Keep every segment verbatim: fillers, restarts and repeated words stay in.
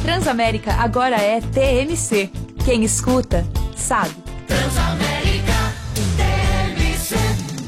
Transamérica agora é T M C. Quem escuta, sabe. Transamérica T M C.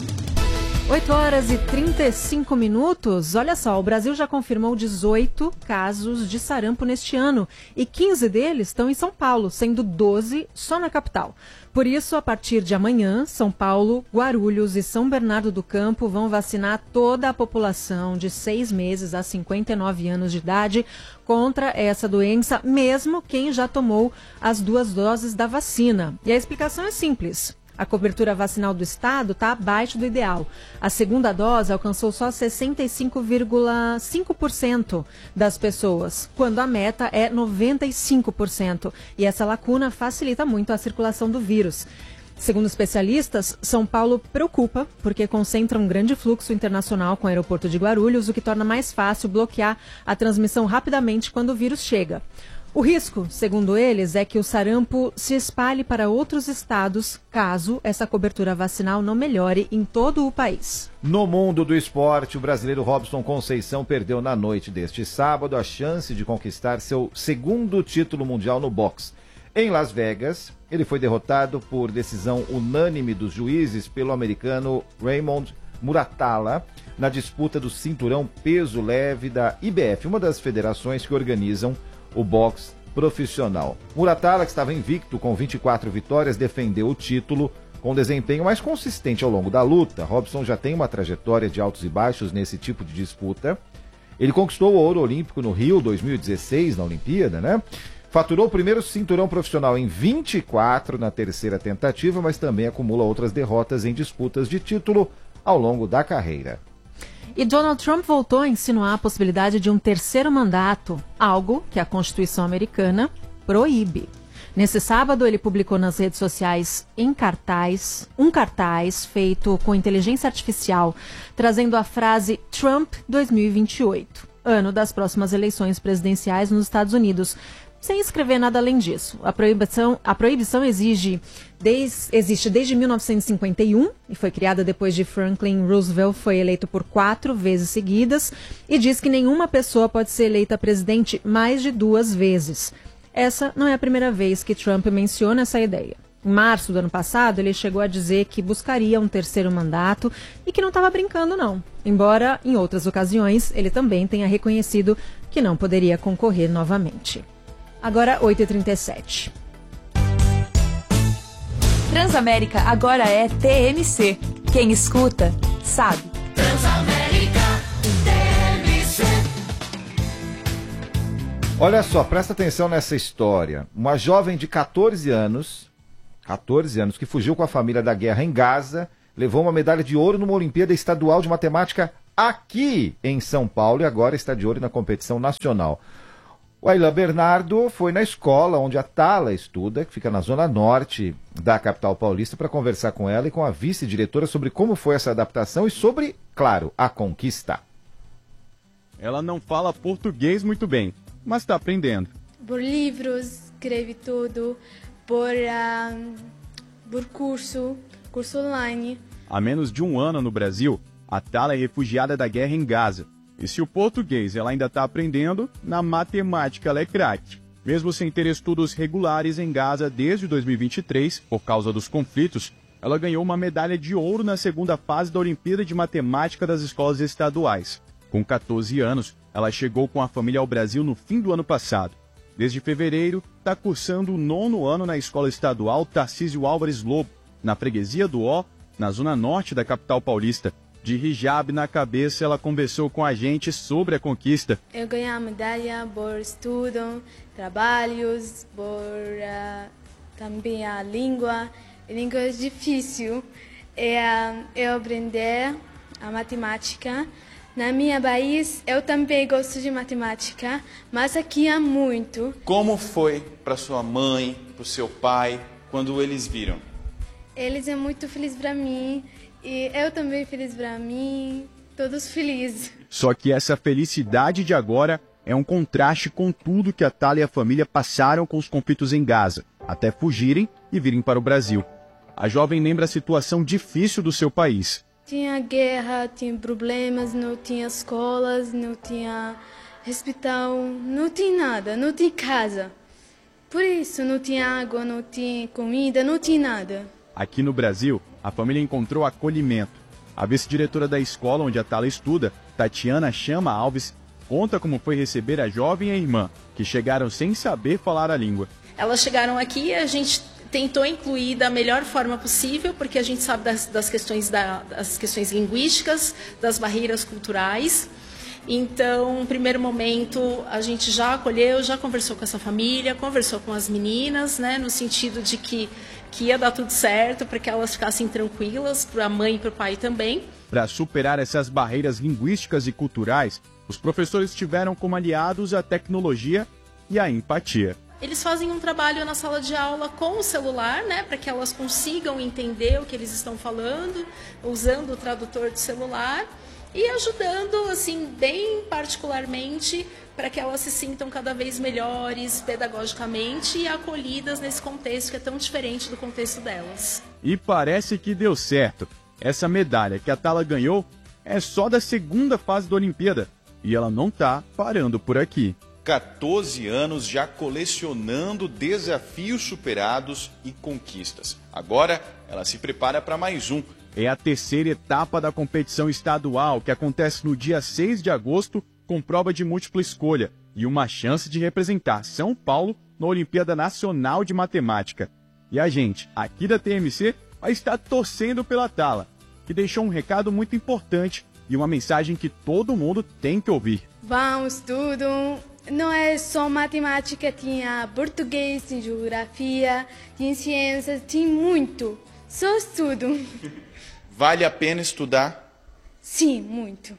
oito horas e trinta e cinco minutos. Olha só, o Brasil já confirmou dezoito casos de sarampo neste ano e quinze deles estão em São Paulo, sendo doze só na capital. Por isso, a partir de amanhã, São Paulo, Guarulhos e São Bernardo do Campo vão vacinar toda a população de seis meses a cinquenta e nove anos de idade contra essa doença, mesmo quem já tomou as duas doses da vacina. E a explicação é simples. A cobertura vacinal do estado está abaixo do ideal. A segunda dose alcançou só sessenta e cinco vírgula cinco por cento das pessoas, quando a meta é noventa e cinco por cento. E essa lacuna facilita muito a circulação do vírus. Segundo especialistas, São Paulo preocupa porque concentra um grande fluxo internacional com o aeroporto de Guarulhos, o que torna mais fácil bloquear a transmissão rapidamente quando o vírus chega. O risco, segundo eles, é que o sarampo se espalhe para outros estados caso essa cobertura vacinal não melhore em todo o país. No mundo do esporte, o brasileiro Robson Conceição perdeu na noite deste sábado a chance de conquistar seu segundo título mundial no boxe. Em Las Vegas, ele foi derrotado por decisão unânime dos juízes pelo americano Raymond Muratalla na disputa do cinturão peso leve da I B F, uma das federações que organizam o boxe profissional. Muratalla, que estava invicto com vinte e quatro vitórias, defendeu o título com desempenho mais consistente ao longo da luta. Robson já tem uma trajetória de altos e baixos nesse tipo de disputa. Ele conquistou o ouro olímpico no Rio dois mil e dezesseis, na Olimpíada, né? Faturou o primeiro cinturão profissional em vinte e quatro na terceira tentativa, mas também acumula outras derrotas em disputas de título ao longo da carreira. E Donald Trump voltou a insinuar a possibilidade de um terceiro mandato, algo que a Constituição americana proíbe. Nesse sábado, ele publicou nas redes sociais em cartaz, um cartaz feito com inteligência artificial, trazendo a frase Trump dois mil e vinte e oito, ano das próximas eleições presidenciais nos Estados Unidos, sem escrever nada além disso. A proibição, a proibição exige, desde, existe desde mil novecentos e cinquenta e um e foi criada depois de Franklin Roosevelt foi eleito por quatro vezes seguidas e diz que nenhuma pessoa pode ser eleita presidente mais de duas vezes. Essa não é a primeira vez que Trump menciona essa ideia. Em março do ano passado, ele chegou a dizer que buscaria um terceiro mandato e que não estava brincando, não. Embora, em outras ocasiões, ele também tenha reconhecido que não poderia concorrer novamente. Agora, oito e trinta e sete. Transamérica agora é T M C. Quem escuta, sabe. Transamérica T M C. Olha só, presta atenção nessa história. Uma jovem de catorze anos, catorze anos, que fugiu com a família da guerra em Gaza, levou uma medalha de ouro numa Olimpíada Estadual de Matemática aqui em São Paulo e agora está de olho na competição nacional. O Aylan Bernardo foi na escola onde a Tala estuda, que fica na zona norte da capital paulista, para conversar com ela e com a vice-diretora sobre como foi essa adaptação e sobre, claro, a conquista. Ela não fala português muito bem, mas está aprendendo. Por livros, escreve tudo, por, uh, por curso, curso online. Há menos de um ano no Brasil, a Tala é refugiada da guerra em Gaza. E se o português ela ainda está aprendendo, na matemática ela é craque. Mesmo sem ter estudos regulares em Gaza desde dois mil e vinte e três, por causa dos conflitos, ela ganhou uma medalha de ouro na segunda fase da Olimpíada de Matemática das escolas estaduais. Com catorze anos, ela chegou com a família ao Brasil no fim do ano passado. Desde fevereiro, está cursando o nono ano na escola estadual Tarcísio Álvares Lobo, na freguesia do Ó, na zona norte da capital paulista. De hijab na cabeça, ela conversou com a gente sobre a conquista. Eu ganhei a medalha por estudo, trabalhos, por uh, também a língua. A língua é difícil. É, uh, eu aprendi a matemática. Na minha país, eu também gosto de matemática, mas aqui há muito. Como foi para sua mãe, para o seu pai, quando eles viram? Eles são muito felizes para mim. E eu também feliz para mim, todos felizes. Só que essa felicidade de agora é um contraste com tudo que a Tala e a família passaram com os conflitos em Gaza, até fugirem e virem para o Brasil. A jovem lembra a situação difícil do seu país. Tinha guerra, tinha problemas, não tinha escolas, não tinha hospital, não tem nada, não tem casa. Por isso, não tem água, não tem comida, não tem nada. Aqui no Brasil, a família encontrou acolhimento. A vice-diretora da escola onde a Thala estuda, Tatiana Chama Alves, conta como foi receber a jovem e a irmã, que chegaram sem saber falar a língua. Elas chegaram aqui e a gente tentou incluir da melhor forma possível, porque a gente sabe das, das, questões, da, das questões linguísticas, das barreiras culturais. Então, no primeiro momento, a gente já acolheu, já conversou com essa família, conversou com as meninas, né, no sentido de que, que ia dar tudo certo, para que elas ficassem tranquilas, para a mãe e para o pai também. Para superar essas barreiras linguísticas e culturais, os professores tiveram como aliados a tecnologia e a empatia. Eles fazem um trabalho na sala de aula com o celular, né, para que elas consigam entender o que eles estão falando, usando o tradutor do celular. E ajudando, assim, bem particularmente, para que elas se sintam cada vez melhores pedagogicamente e acolhidas nesse contexto que é tão diferente do contexto delas. E parece que deu certo. Essa medalha que a Thala ganhou é só da segunda fase da Olimpíada. E ela não tá parando por aqui. quatorze anos já colecionando desafios superados e conquistas. Agora ela se prepara para mais um. É a terceira etapa da competição estadual, que acontece no dia seis de agosto, com prova de múltipla escolha e uma chance de representar São Paulo na Olimpíada Nacional de Matemática. E a gente, aqui da T M C, vai estar torcendo pela Thala, que deixou um recado muito importante e uma mensagem que todo mundo tem que ouvir. Vamos tudo! Não é só matemática, tinha português, tem geografia, tem ciências, tem muito. Só estudo. Vale a pena estudar? Sim, muito.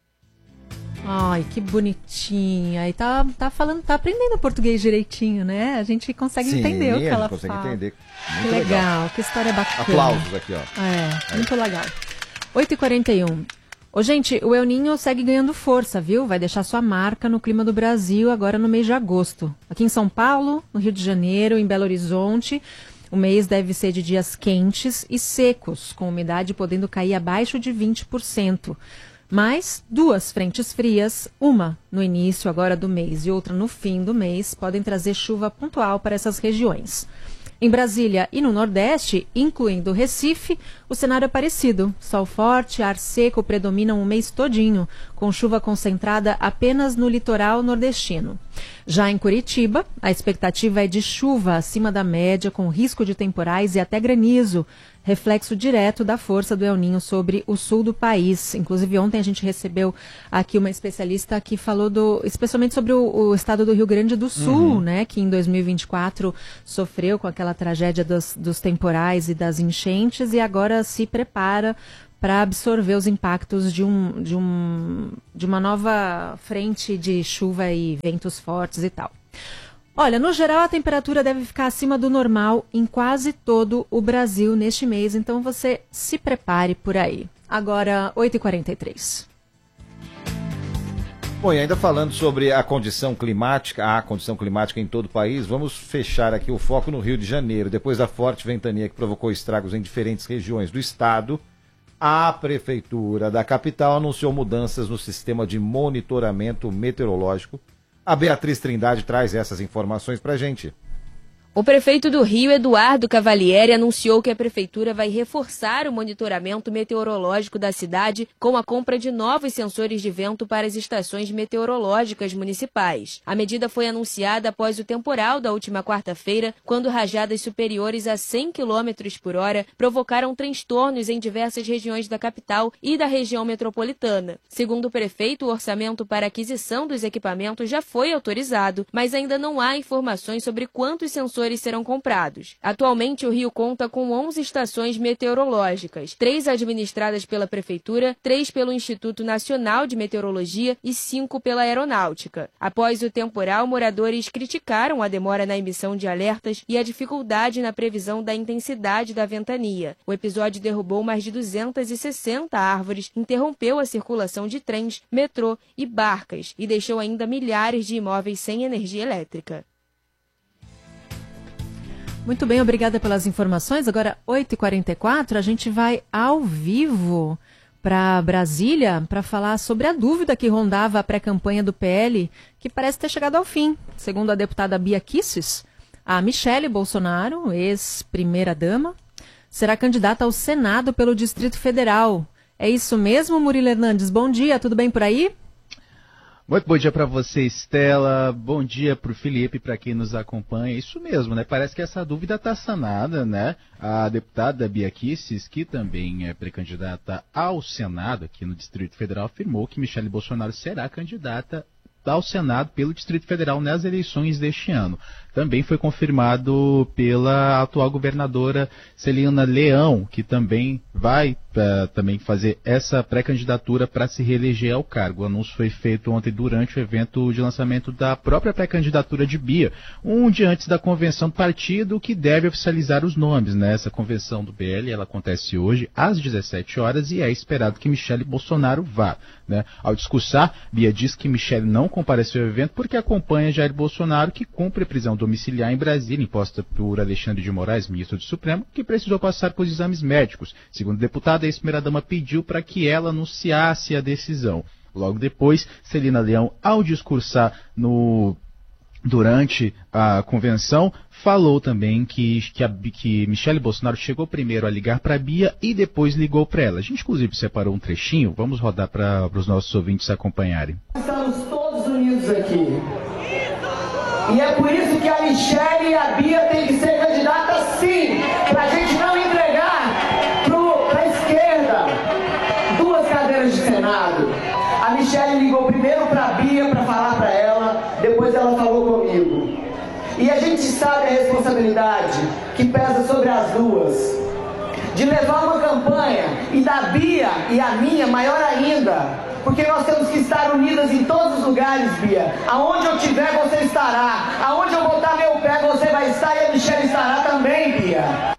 Ai, que bonitinha. E tá, tá falando, tá aprendendo português direitinho, né? A gente consegue Sim, entender o que a ela gente consegue fala. entender. Muito Que legal, legal. que história bacana. Aplausos aqui, ó. É, muito legal. oito e quarenta e um. Ô, gente, o El Niño segue ganhando força, viu? Vai deixar sua marca no clima do Brasil agora no mês de agosto. Aqui em São Paulo, no Rio de Janeiro, em Belo Horizonte, o mês deve ser de dias quentes e secos, com umidade podendo cair abaixo de vinte por cento. Mas duas frentes frias, uma no início agora do mês e outra no fim do mês, podem trazer chuva pontual para essas regiões. Em Brasília e no Nordeste, incluindo Recife, o cenário é parecido. Sol forte, ar seco predominam o mês todinho, com chuva concentrada apenas no litoral nordestino. Já em Curitiba, a expectativa é de chuva acima da média, com risco de temporais e até granizo, reflexo direto da força do El Niño sobre o sul do país. Inclusive, ontem a gente recebeu aqui uma especialista que falou do, especialmente sobre o, o estado do Rio Grande do Sul, Uhum. né, que em dois mil e vinte e quatro sofreu com aquela tragédia dos, dos temporais e das enchentes e agora se prepara para absorver os impactos de, um, de, um, de uma nova frente de chuva e ventos fortes e tal. Olha, no geral a temperatura deve ficar acima do normal em quase todo o Brasil neste mês, então você se prepare por aí. Agora, oito e quarenta e três. Bom, e ainda falando sobre a condição climática, a condição climática em todo o país, vamos fechar aqui o foco no Rio de Janeiro. Depois da forte ventania que provocou estragos em diferentes regiões do estado, a prefeitura da capital anunciou mudanças no sistema de monitoramento meteorológico. A Beatriz Trindade traz essas informações pra gente. O prefeito do Rio, Eduardo Cavalieri, anunciou que a prefeitura vai reforçar o monitoramento meteorológico da cidade com a compra de novos sensores de vento para as estações meteorológicas municipais. A medida foi anunciada após o temporal da última quarta-feira, quando rajadas superiores a cem quilômetros por hora provocaram transtornos em diversas regiões da capital e da região metropolitana. Segundo o prefeito, o orçamento para aquisição dos equipamentos já foi autorizado, mas ainda não há informações sobre quantos sensores serão comprados. Atualmente, o Rio conta com onze estações meteorológicas, três administradas pela Prefeitura, três pelo Instituto Nacional de Meteorologia e cinco pela Aeronáutica. Após o temporal, moradores criticaram a demora na emissão de alertas e a dificuldade na previsão da intensidade da ventania. O episódio derrubou mais de duzentas e sessenta árvores, interrompeu a circulação de trens, metrô e barcas e deixou ainda milhares de imóveis sem energia elétrica. Muito bem, obrigada pelas informações. Agora, oito e quarenta e quatro, a gente vai ao vivo para Brasília para falar sobre a dúvida que rondava a pré-campanha do P L, que parece ter chegado ao fim. Segundo a deputada Bia Kicis, a Michele Bolsonaro, ex-primeira-dama, será candidata ao Senado pelo Distrito Federal. É isso mesmo, Murilo Hernandes? Bom dia, tudo bem por aí? Muito bom dia para você, Estela. Bom dia para o Felipe, para quem nos acompanha. Isso mesmo, né? Parece que essa dúvida está sanada, né? A deputada Bia Kicis, que também é pré-candidata ao Senado aqui no Distrito Federal, afirmou que Michele Bolsonaro será candidata ao Senado pelo Distrito Federal nas eleições deste ano. Também foi confirmado pela atual governadora Celina Leão, que também vai uh, também fazer essa pré-candidatura para se reeleger ao cargo. O anúncio foi feito ontem durante o evento de lançamento da própria pré-candidatura de Bia, um dia antes da convenção do partido, que deve oficializar os nomes, né? Essa convenção do P L, ela acontece hoje às dezessete horas e é esperado que Michele Bolsonaro vá, né? Ao discursar, Bia diz que Michele não compareceu ao evento porque acompanha Jair Bolsonaro, que cumpre prisão domiciliar em Brasília, imposta por Alexandre de Moraes, ministro do Supremo, que precisou passar por exames médicos. Segundo o deputado, a ex-primeira-dama pediu para que ela anunciasse a decisão. Logo depois, Celina Leão, ao discursar no... durante a convenção, falou também que, que, a, que Michele Bolsonaro chegou primeiro a ligar para a Bia e depois ligou para ela. A gente, inclusive, separou um trechinho. Vamos rodar para os nossos ouvintes acompanharem. Estamos todos unidos aqui. E é por isso que a Michele e a Bia têm que ser candidatas, sim, para a gente não entregar para a esquerda duas cadeiras de Senado. A Michele ligou primeiro para a Bia para falar para ela, depois ela falou comigo. E a gente sabe a responsabilidade que pesa sobre as duas, de levar uma campanha, e da Bia e a minha maior ainda, porque nós temos que estar unidas em todos os lugares, Bia. Aonde eu estiver, você estará. Aonde eu botar meu pé, você vai estar, e a Michele estará também, Bia.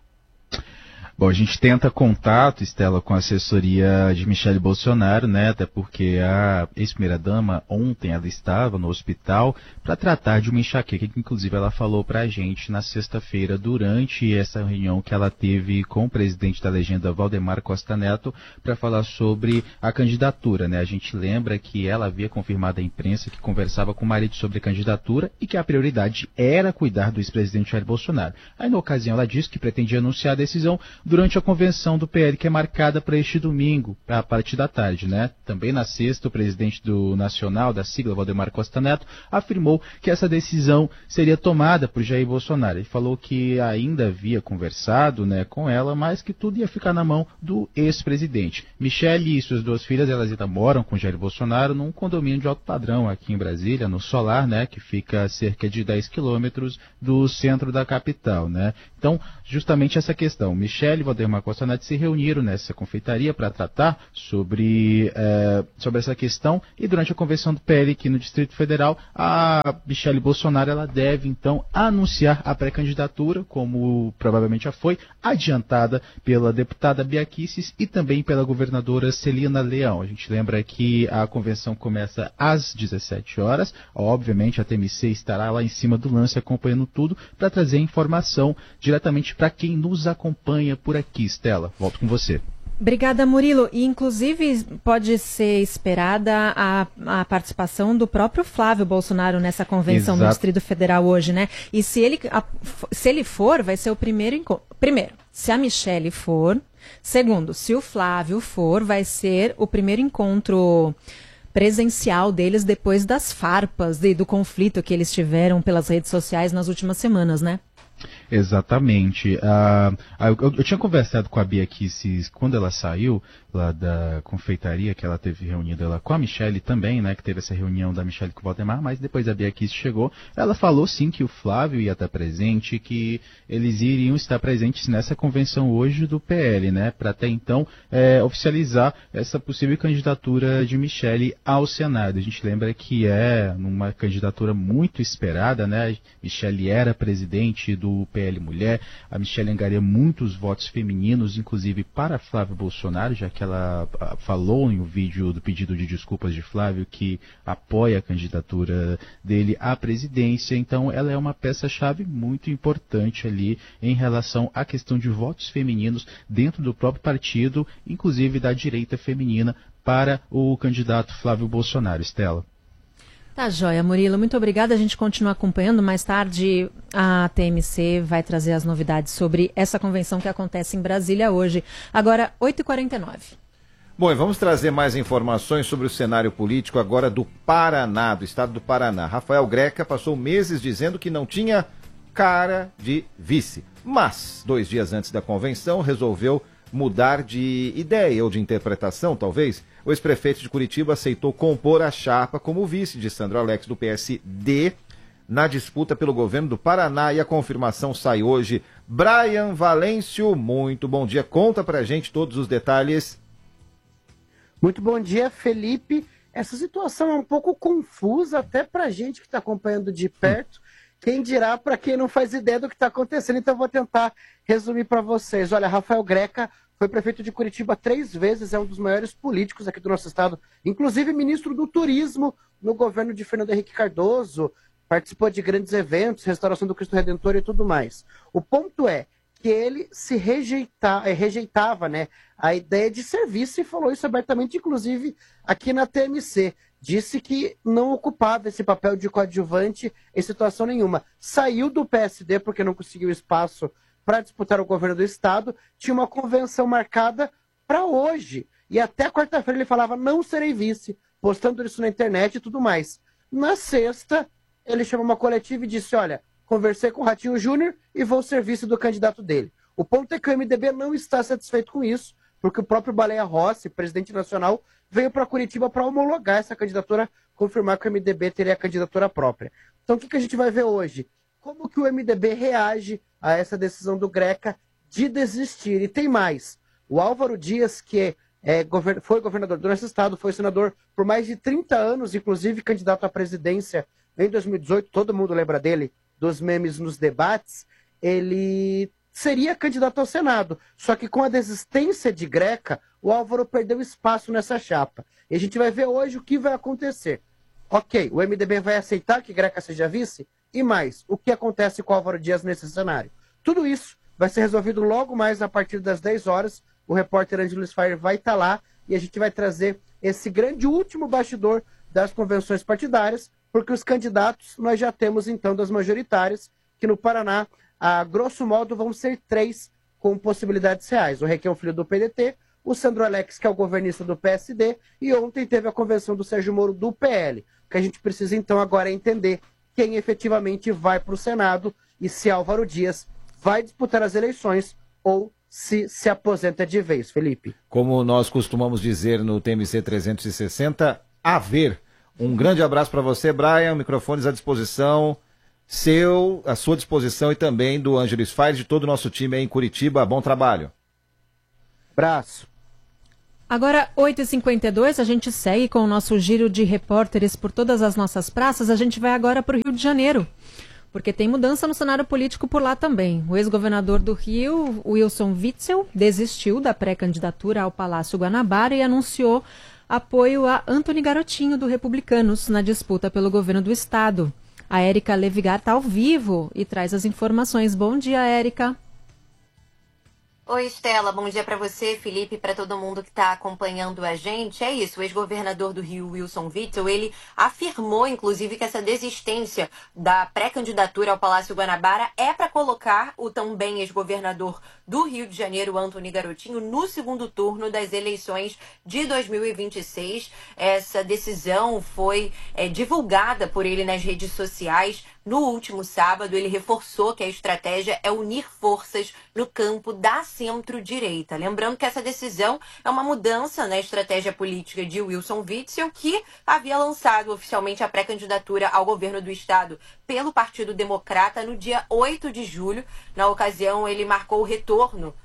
Bom, a gente tenta contato, Estela, com a assessoria de Michele Bolsonaro, né? Até porque a ex-primeira-dama, ontem, ela estava no hospital para tratar de uma enxaqueca, que inclusive ela falou para a gente na sexta-feira, durante essa reunião que ela teve com o presidente da legenda, Valdemar Costa Neto, para falar sobre a candidatura, né? A gente lembra que ela havia confirmado à imprensa que conversava com o marido sobre a candidatura e que a prioridade era cuidar do ex-presidente Jair Bolsonaro. Aí, na ocasião, ela disse que pretendia anunciar a decisão durante a convenção do P L, que é marcada para este domingo, a partir da tarde, né? Também na sexta, o presidente do Nacional, da sigla, Valdemar Costa Neto, afirmou que essa decisão seria tomada por Jair Bolsonaro. Ele falou que ainda havia conversado, né, com ela, mas que tudo ia ficar na mão do ex-presidente. Michele e suas duas filhas, elas ainda moram com Jair Bolsonaro num condomínio de alto padrão aqui em Brasília, no Solar, né, que fica a cerca de dez quilômetros do centro da capital, né? Então, justamente essa questão. Michele e Valdemar Costa Neto se reuniram nessa confeitaria para tratar sobre, é, sobre essa questão, e durante a convenção do P L aqui no Distrito Federal, a Michele Bolsonaro, ela deve então anunciar a pré-candidatura, como provavelmente já foi adiantada pela deputada Bia Kicis e também pela governadora Celina Leão. A gente lembra que a convenção começa às dezessete horas, obviamente a T M C estará lá em cima do lance acompanhando tudo para trazer informação diretamente para quem nos acompanha por aqui. Estela, volto com você. Obrigada, Murilo. E, inclusive, pode ser esperada a, a participação do próprio Flávio Bolsonaro nessa convenção Exato. no Distrito Federal hoje, né? E se ele, a, se ele for, vai ser o primeiro encontro. Primeiro, se a Michele for. Segundo, se o Flávio for, vai ser o primeiro encontro presencial deles depois das farpas e do conflito que eles tiveram pelas redes sociais nas últimas semanas, né? Exatamente. Uh, eu, eu tinha conversado com a Bia Kicis quando ela saiu lá da confeitaria, que ela teve reunida lá com a Michele também, né, que teve essa reunião da Michele com o Valdemar, mas depois a Bia Kicis chegou, ela falou sim que o Flávio ia estar presente, que eles iriam estar presentes nessa convenção hoje do P L, né, para até então é, oficializar essa possível candidatura de Michele ao Senado. A gente lembra que é uma candidatura muito esperada, né, Michele era presidente do P L Mulher. A Michelle angaria muitos votos femininos, inclusive para Flávio Bolsonaro, já que ela a, falou em um vídeo do pedido de desculpas de Flávio que apoia a candidatura dele à presidência. Então ela é uma peça-chave muito importante ali em relação à questão de votos femininos dentro do próprio partido, inclusive da direita feminina, para o candidato Flávio Bolsonaro. Estela. Tá joia, Murilo. Muito obrigada. A gente continua acompanhando. Mais tarde a T M C vai trazer as novidades sobre essa convenção que acontece em Brasília hoje. Agora, oito e quarenta e nove. Bom, e vamos trazer mais informações sobre o cenário político agora do Paraná, do estado do Paraná. Rafael Greca passou meses dizendo que não tinha cara de vice, mas dois dias antes da convenção resolveu mudar de ideia ou de interpretação, talvez. O ex-prefeito de Curitiba aceitou compor a chapa como vice de Sandro Alex do P S D na disputa pelo governo do Paraná, e a confirmação sai hoje. Brian Valêncio, muito bom dia. Conta pra gente todos os detalhes. Muito bom dia, Felipe. Essa situação é um pouco confusa até pra gente que está acompanhando de perto. Hum. Quem dirá para quem não faz ideia do que está acontecendo. Então eu vou tentar resumir para vocês. Olha, Rafael Greca foi prefeito de Curitiba três vezes, é um dos maiores políticos aqui do nosso estado, inclusive ministro do Turismo no governo de Fernando Henrique Cardoso, participou de grandes eventos, restauração do Cristo Redentor e tudo mais. O ponto é que ele se rejeita, rejeitava né, a ideia de serviço e falou isso abertamente, inclusive aqui na T M C. Disse que não ocupava esse papel de coadjuvante em situação nenhuma. Saiu do P S D porque não conseguiu espaço para disputar o governo do estado. Tinha uma convenção marcada para hoje. E até quarta-feira ele falava, não serei vice, postando isso na internet e tudo mais. Na sexta, ele chamou uma coletiva e disse, olha, conversei com o Ratinho Júnior e vou ser vice do candidato dele. O ponto é que o M D B não está satisfeito com isso, porque o próprio Baleia Rossi, presidente nacional, veio para Curitiba para homologar essa candidatura, confirmar que o M D B teria a candidatura própria. Então o que, que a gente vai ver hoje? Como que o M D B reage a essa decisão do Greca de desistir? E tem mais. O Álvaro Dias, que é, govern... foi governador do nosso estado, foi senador por mais de trinta anos, inclusive candidato à presidência em dois mil e dezoito, todo mundo lembra dele, dos memes nos debates, ele seria candidato ao Senado. Só que com a desistência de Greca, o Álvaro perdeu espaço nessa chapa. E a gente vai ver hoje o que vai acontecer. Ok, o M D B vai aceitar que Greca seja vice? E mais, o que acontece com o Álvaro Dias nesse cenário? Tudo isso vai ser resolvido logo mais a partir das dez horas. O repórter Ângelo Sfire vai estar lá e a gente vai trazer esse grande último bastidor das convenções partidárias, porque os candidatos nós já temos então das majoritárias, que no Paraná, a grosso modo, vão ser três com possibilidades reais. O Requião Filho do P D T, o Sandro Alex, que é o governista do P S D, e ontem teve a convenção do Sérgio Moro do P L. O que a gente precisa então agora é entender quem efetivamente vai para o Senado e se Álvaro Dias vai disputar as eleições ou se se aposenta de vez, Felipe. Como nós costumamos dizer no T M C trezentos e sessenta, a ver. Um grande abraço para você, Brian, microfones à disposição, seu, à sua disposição e também do Ângelo Sfire, de todo o nosso time aí em Curitiba. Bom trabalho. Abraço. Agora, oito e cinquenta e dois, a gente segue com o nosso giro de repórteres por todas as nossas praças. A gente vai agora para o Rio de Janeiro, porque tem mudança no cenário político por lá também. O ex-governador do Rio, Wilson Witzel, desistiu da pré-candidatura ao Palácio Guanabara e anunciou apoio a Antony Garotinho, do Republicanos, na disputa pelo governo do estado. A Érica Levigar está ao vivo e traz as informações. Bom dia, Érica. Oi, Estela, bom dia para você, Felipe, para todo mundo que está acompanhando a gente. É isso, o ex-governador do Rio, Wilson Witzel, ele afirmou, inclusive, que essa desistência da pré-candidatura ao Palácio Guanabara é para colocar o também ex-governador do Rio de Janeiro, Antony Garotinho, no segundo turno das eleições de dois mil e vinte e seis. Essa decisão foi é, divulgada por ele nas redes sociais. No último sábado, ele reforçou que a estratégia é unir forças no campo da centro-direita. Lembrando que essa decisão é uma mudança na estratégia política de Wilson Witzel, que havia lançado oficialmente a pré-candidatura ao governo do estado pelo Partido Democrata no dia oito de julho. Na ocasião, ele marcou o retorno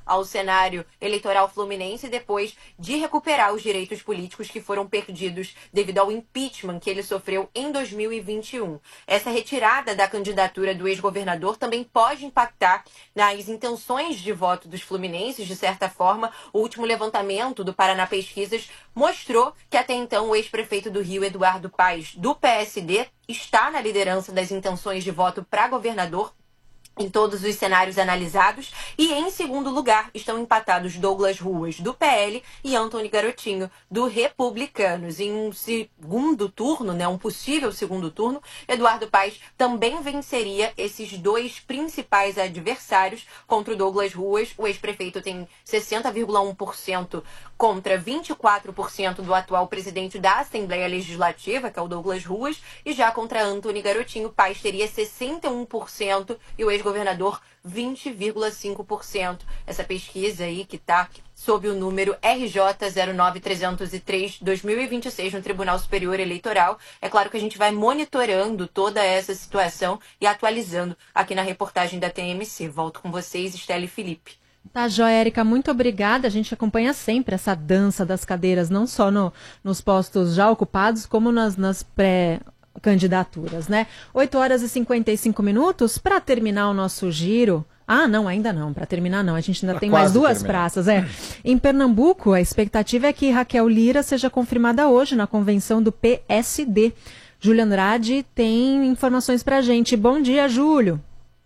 ao cenário eleitoral fluminense depois de recuperar os direitos políticos que foram perdidos devido ao impeachment que ele sofreu em dois mil e vinte e um. Essa retirada da candidatura do ex-governador também pode impactar nas intenções de voto dos fluminenses. De certa forma, o último levantamento do Paraná Pesquisas mostrou que até então o ex-prefeito do Rio, Eduardo Paes, do P S D, está na liderança das intenções de voto para governador em todos os cenários analisados, e em segundo lugar estão empatados Douglas Ruas, do P L, e Antony Garotinho, do Republicanos. Em um segundo turno, né, um possível segundo turno, Eduardo Paes também venceria esses dois principais adversários contra o Douglas Ruas. O ex-prefeito tem sessenta vírgula um por cento contra vinte e quatro por cento do atual presidente da Assembleia Legislativa, que é o Douglas Ruas, e já contra Antony Garotinho, Paes teria sessenta e um por cento e o ex governador vinte vírgula cinco por cento. Essa pesquisa aí que está sob o número R J zero nove trezentos e três dois mil e vinte e seis no Tribunal Superior Eleitoral. É claro que a gente vai monitorando toda essa situação e atualizando aqui na reportagem da T M C. Volto com vocês, Estela e Felipe. Tá, joia, Érica, muito obrigada. A gente acompanha sempre essa dança das cadeiras, não só no, nos postos já ocupados, como nas, nas pré candidaturas, né? oito horas e cinquenta e cinco minutos para terminar o nosso giro. Ah, não, ainda não. Para terminar, não. A gente ainda tem mais duas praças. É. Em Pernambuco, a expectativa é que Raquel Lira seja confirmada hoje na convenção do P S D. Júlio Andrade tem informações para a gente. Bom dia, Júlio.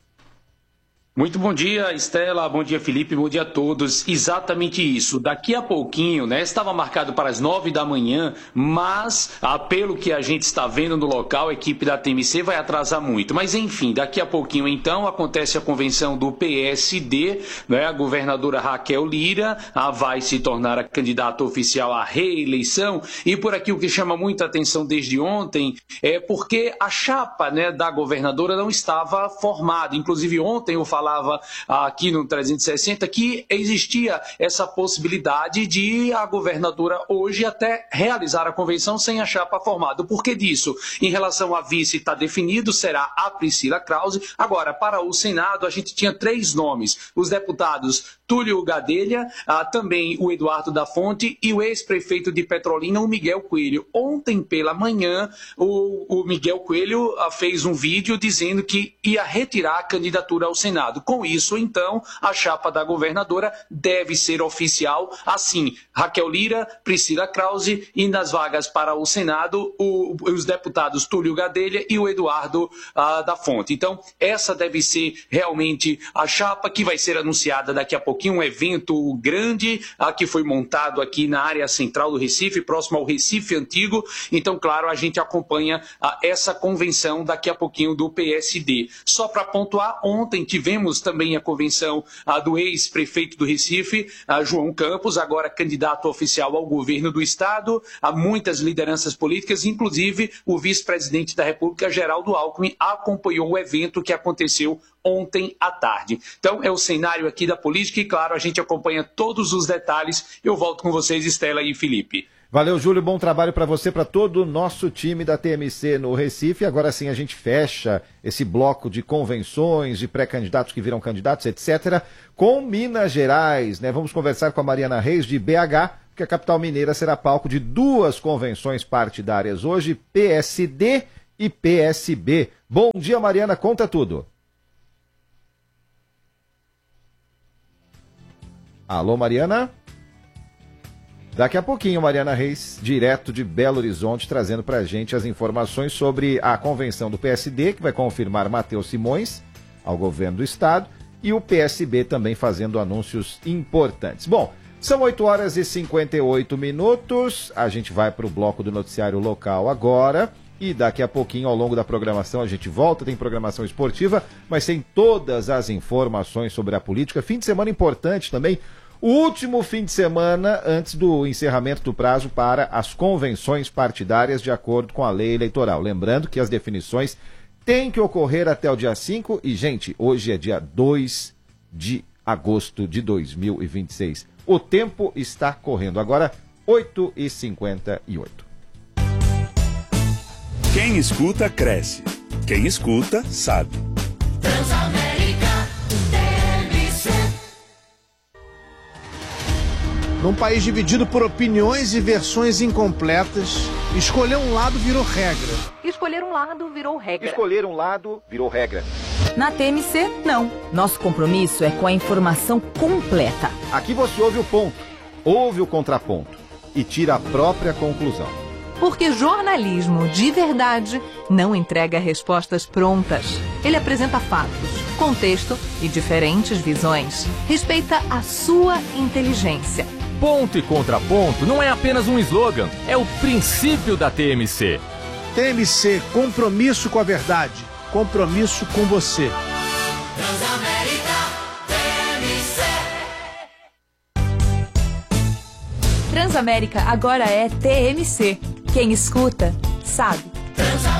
Muito bom dia, Estela, bom dia, Felipe, bom dia a todos. Exatamente isso. Daqui a pouquinho, né, estava marcado para as nove da manhã, mas, ah, pelo que a gente está vendo no local, a equipe da T M C vai atrasar muito. Mas, enfim, daqui a pouquinho, então, acontece a convenção do P S D, né, a governadora Raquel Lira ah, vai se tornar a candidata oficial à reeleição. E por aqui o que chama muita atenção desde ontem é porque a chapa, né, da governadora não estava formada. Inclusive, ontem eu falei falava aqui no trezentos e sessenta que existia essa possibilidade de a governadora hoje até realizar a convenção sem a chapa formada. O porquê disso? Em relação à vice está definido, será a Priscila Krause. Agora, para o Senado, a gente tinha três nomes. Os deputados Túlio Gadelha, ah, também o Eduardo da Fonte e o ex-prefeito de Petrolina, o Miguel Coelho. Ontem pela manhã, o, o Miguel Coelho ah, fez um vídeo dizendo que ia retirar a candidatura ao Senado. Com isso, então, a chapa da governadora deve ser oficial. Assim, Raquel Lira, Priscila Krause e nas vagas para o Senado, o, os deputados Túlio Gadelha e o Eduardo ah, da Fonte. Então, essa deve ser realmente a chapa que vai ser anunciada daqui a pouquinho. Um evento grande ah, que foi montado aqui na área central do Recife, próximo ao Recife Antigo. Então, claro, a gente acompanha ah, essa convenção daqui a pouquinho do P S D. Só para pontuar, ontem tivemos também a convenção ah, do ex-prefeito do Recife, ah, João Campos, agora candidato oficial ao governo do estado. Há muitas lideranças políticas, inclusive o vice-presidente da República, Geraldo Alckmin, acompanhou o evento que aconteceu ontem à tarde. Então, é o cenário aqui da política e, claro, a gente acompanha todos os detalhes. Eu volto com vocês, Estela e Felipe. Valeu, Júlio, bom trabalho para você, para todo o nosso time da T M C no Recife. Agora sim a gente fecha esse bloco de convenções, de pré-candidatos que viram candidatos, etcétera, com Minas Gerais, né? Vamos conversar com a Mariana Reis, de B H, porque a capital mineira será palco de duas convenções partidárias hoje, P S D e P S B. Bom dia, Mariana, conta tudo. Alô, Mariana? Daqui a pouquinho, Mariana Reis, direto de Belo Horizonte, trazendo para a gente as informações sobre a convenção do P S D, que vai confirmar Matheus Simões ao governo do estado, e o P S B também fazendo anúncios importantes. Bom, são oito horas e cinquenta e oito minutos, a gente vai para o bloco do noticiário local agora, e daqui a pouquinho, ao longo da programação, a gente volta, tem programação esportiva, mas tem todas as informações sobre a política. Fim de semana importante também, o último fim de semana antes do encerramento do prazo para as convenções partidárias de acordo com a lei eleitoral. Lembrando que as definições têm que ocorrer até o dia cinco e, gente, hoje é dia dois de agosto de dois mil e vinte e seis. O tempo está correndo. Agora, oito e cinquenta e oito. Quem escuta, cresce. Quem escuta, sabe. Transamérica T M C. Num país dividido por opiniões e versões incompletas, escolher um lado virou regra. Escolher um lado virou regra. Escolher um lado virou regra. Na T M C, não. Nosso compromisso é com a informação completa. Aqui você ouve o ponto, ouve o contraponto e tira a própria conclusão. Porque jornalismo de verdade não entrega respostas prontas. Ele apresenta fatos, contexto e diferentes visões. Respeita a sua inteligência. Ponto e contraponto não é apenas um slogan, é o princípio da T M C. T M C, compromisso com a verdade, compromisso com você. Transamérica T M C. Transamérica agora é T M C. Quem escuta, sabe. Transamérica.